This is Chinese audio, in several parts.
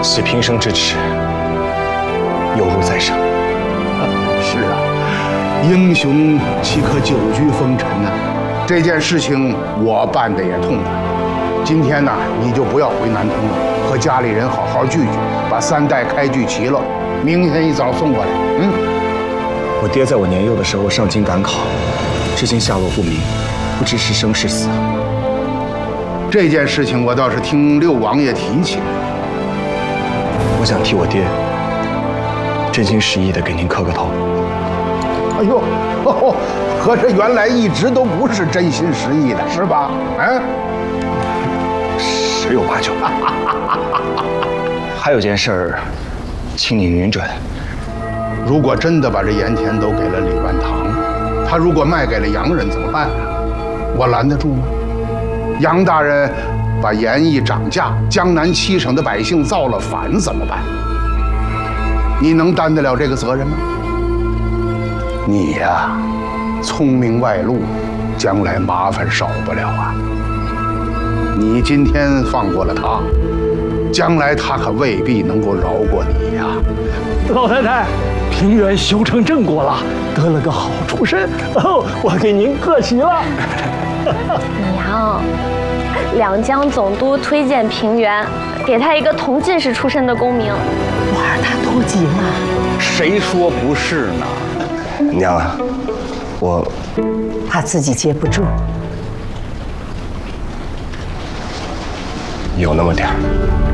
系平生之耻，犹如在生。 是啊，英雄岂可久居风尘呢？这件事情我办的也痛快。今天呢，你就不要回南通了，和家里人好好聚聚，把3代开具齐了，明天一早送过来。 我爹在我年幼的时候上京赶考，至今下落不明，不知是生是死。 这件事情我倒是听六王爷提起。 我想替我爹真心实意的给您磕个头。 哎呦，合着原来一直都不是真心实意的，是吧？ 十有八九。还有件事儿，请您允准。 如果真的把这盐田都给了李万堂，他如果卖给了洋人怎么办啊？我拦得住吗？杨大人把盐一涨价，江南7省的百姓造了反怎么办？你能担得了这个责任吗？你呀，聪明外露，将来麻烦少不了啊。你今天放过了他，将来他可未必能够饶过你呀。 老太太，平原修成正果了，得了个好出身哦，我给您贺喜了。 娘，两江总督推荐平原，给他一个同进士出身的功名。 娃儿他多急了， 谁说不是呢？ 娘啊，我怕自己接不住。 有那么点儿。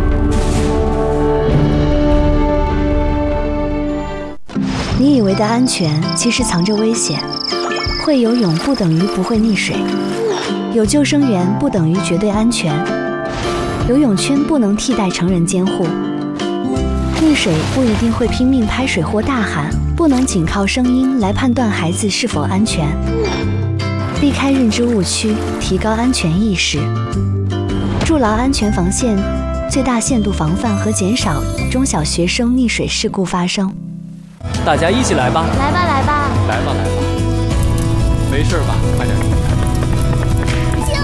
你以为的安全，其实藏着危险。会游泳不等于不会溺水，有救生员不等于绝对安全，游泳圈不能替代成人监护。溺水不一定会拼命拍水或大喊，不能仅靠声音来判断孩子是否安全。避开认知误区，提高安全意识，筑牢安全防线，最大限度防范和减少中小学生溺水事故发生。 大家一起来吧！ 来吧，来吧， 来吧，来吧！没事吧？快点。